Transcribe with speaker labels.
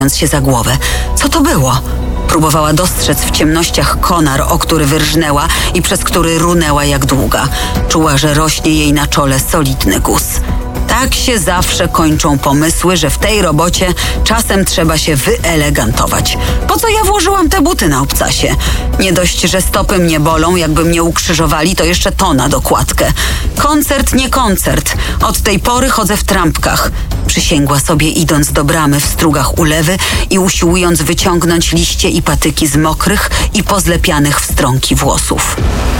Speaker 1: się za głowę. Co to było? Próbowała dostrzec w ciemnościach konar, o który wyrżnęła i przez który runęła jak długa. Czuła, że rośnie jej na czole solidny guz. Tak się zawsze kończą pomysły, że w tej robocie czasem trzeba się wyelegantować. Po co ja włożyłam te buty na obcasie? Nie dość, że stopy mnie bolą, jakby mnie ukrzyżowali, to jeszcze to na dokładkę. Koncert, nie koncert. Od tej pory chodzę w trampkach. Przysięgła sobie, idąc do bramy w strugach ulewy i usiłując wyciągnąć liście i patyki z mokrych i pozlepianych w stronki włosów.